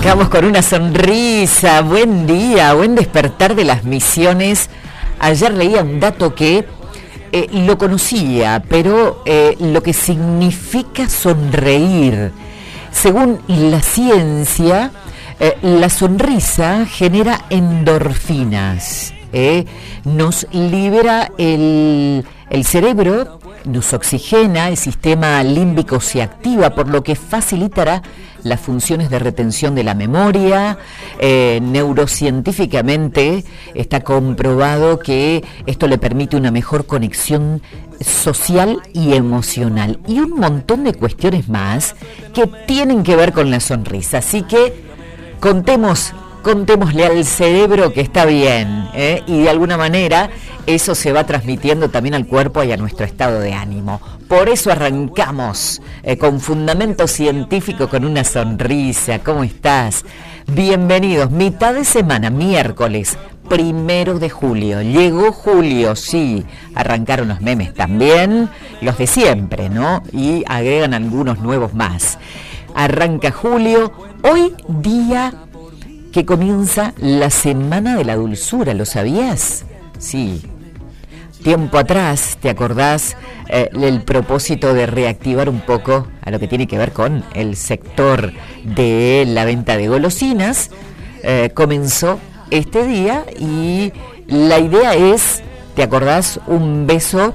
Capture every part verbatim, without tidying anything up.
Arrancamos con una sonrisa. Buen día, buen despertar de las misiones. Ayer leía un dato que eh, lo conocía, pero eh, lo que significa sonreír. Según la ciencia, eh, la sonrisa genera endorfinas, eh, nos libera el, el cerebro, nos oxigena, el sistema límbico se activa, por lo que facilitará las funciones de retención de la memoria. Eh, neurocientíficamente está comprobado que esto le permite una mejor conexión social y emocional y un montón de cuestiones más que tienen que ver con la sonrisa. Así que contemos, contémosle al cerebro que está bien, ¿eh? Y de alguna manera eso se va transmitiendo también al cuerpo y a nuestro estado de ánimo. Por eso arrancamos eh, con fundamento científico, con una sonrisa. ¿Cómo estás? Bienvenidos. Mitad de semana, miércoles, primero de julio. Llegó julio, sí. Arrancaron los memes también, los de siempre, ¿no? Y agregan algunos nuevos más. Arranca julio, hoy día que comienza la Semana de la Dulzura, ¿lo sabías? Sí. Tiempo atrás, ¿te acordás eh, el propósito de reactivar un poco a lo que tiene que ver con el sector de la venta de golosinas? Eh, comenzó este día y la idea es, ¿te acordás? Un beso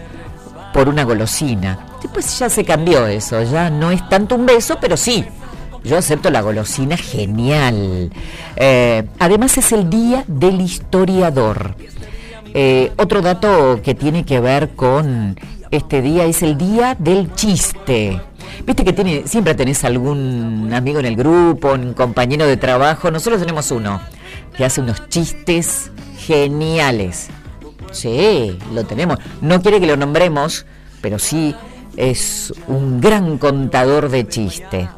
por una golosina. Después ya se cambió eso, ya no es tanto un beso, pero sí. Yo acepto la golosina, genial. Eh, además es el Día del Historiador. Eh, otro dato que tiene que ver con este día es el Día del Chiste. Viste que tiene, siempre tenés algún amigo en el grupo, un compañero de trabajo. Nosotros tenemos uno que hace unos chistes geniales. Sí, lo tenemos. No quiere que lo nombremos, pero sí es un gran contador de chistes.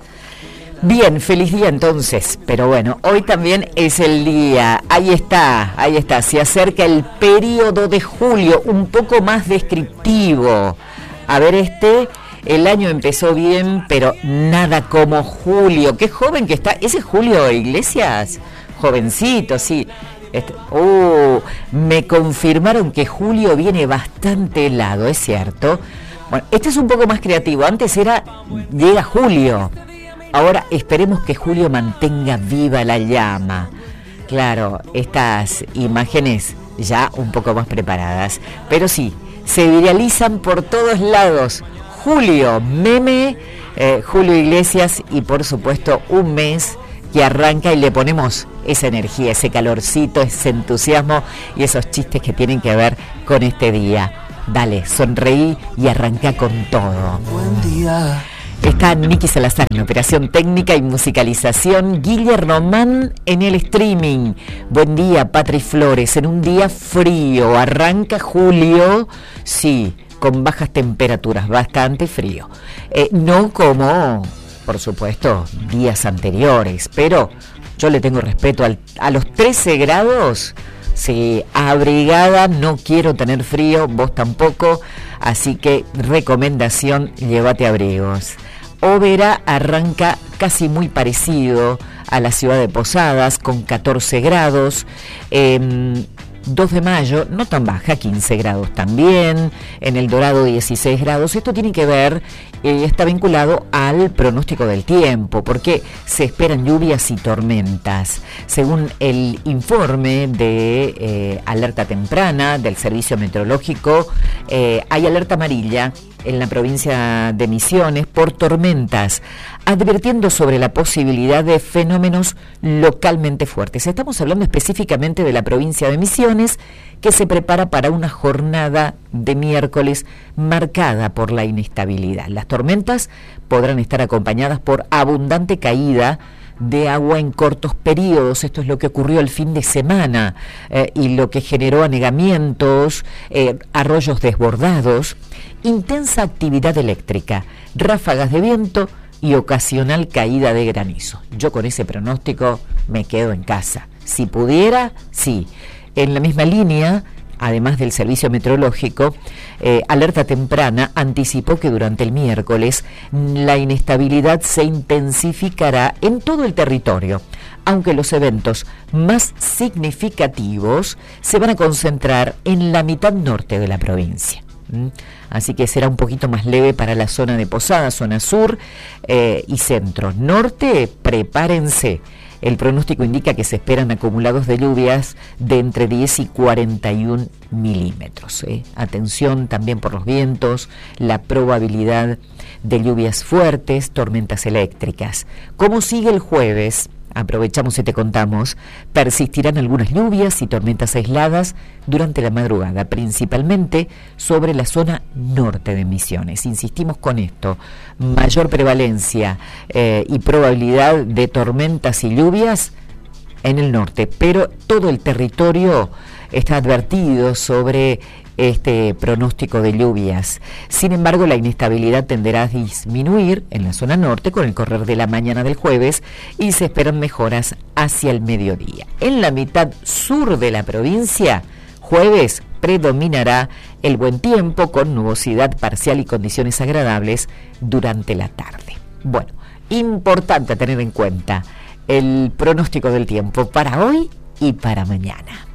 Bien, feliz día entonces, pero bueno, hoy también es el día, ahí está, ahí está, se acerca el periodo de julio, un poco más descriptivo. A ver, este, el año empezó bien, pero nada como julio. Qué joven que está, ese es Julio Iglesias, jovencito, sí. Este, oh, me confirmaron que julio viene bastante helado, ¿es cierto? Bueno, este es un poco más creativo, antes era, llega julio. Ahora esperemos que julio mantenga viva la llama. Claro, estas imágenes ya un poco más preparadas. Pero sí, se viralizan por todos lados. Julio, meme, eh, Julio Iglesias y por supuesto un mes que arranca y le ponemos esa energía, ese calorcito, ese entusiasmo y esos chistes que tienen que ver con este día. Dale, sonreí y arranca con todo. Buen día. Está Nicky Salazar en operación técnica y musicalización, Guille Román en el streaming. Buen día, Patri Flores, en un día frío, arranca julio, sí, con bajas temperaturas, bastante frío. Eh, no como, por supuesto, días anteriores, pero yo le tengo respeto al, a los trece grados, sí, abrigada, no quiero tener frío, vos tampoco, así que recomendación, llévate abrigos. Oberá arranca casi muy parecido a la ciudad de Posadas, con catorce grados. Eh, dos de mayo, no tan baja, quince grados también. En El Dorado, dieciséis grados. Esto tiene que ver, eh, está vinculado al pronóstico del tiempo, porque se esperan lluvias y tormentas. Según el informe de eh, alerta temprana del Servicio Meteorológico, eh, hay alerta amarilla en la provincia de Misiones por tormentas, advirtiendo sobre la posibilidad de fenómenos localmente fuertes. Estamos hablando específicamente de la provincia de Misiones, que se prepara para una jornada de miércoles marcada por la inestabilidad. Las tormentas podrán estar acompañadas por abundante caída de agua en cortos periodos. Esto es lo que ocurrió el fin de semana eh, y lo que generó anegamientos, eh, arroyos desbordados, intensa actividad eléctrica, ráfagas de viento y ocasional caída de granizo. Yo con ese pronóstico me quedo en casa. Si pudiera, sí. En la misma línea, además del servicio meteorológico, eh, Alerta Temprana anticipó que durante el miércoles la inestabilidad se intensificará en todo el territorio, aunque los eventos más significativos se van a concentrar en la mitad norte de la provincia. Así que será un poquito más leve para la zona de Posadas, zona sur eh, y centro. Norte, prepárense. El pronóstico indica que se esperan acumulados de lluvias de entre diez y cuarenta y un milímetros. ¿eh? Atención también por los vientos, la probabilidad de lluvias fuertes, tormentas eléctricas. ¿Cómo sigue el jueves? Aprovechamos y te contamos, persistirán algunas lluvias y tormentas aisladas durante la madrugada, principalmente sobre la zona norte de Misiones. Insistimos con esto, mayor prevalencia eh, y probabilidad de tormentas y lluvias en el norte, pero todo el territorio está advertido sobre este pronóstico de lluvias. Sin embargo, la inestabilidad tenderá a disminuir en la zona norte con el correr de la mañana del jueves y se esperan mejoras hacia el mediodía. En la mitad sur de la provincia, jueves predominará el buen tiempo con nubosidad parcial y condiciones agradables durante la tarde. Bueno, importante tener en cuenta el pronóstico del tiempo para hoy y para mañana.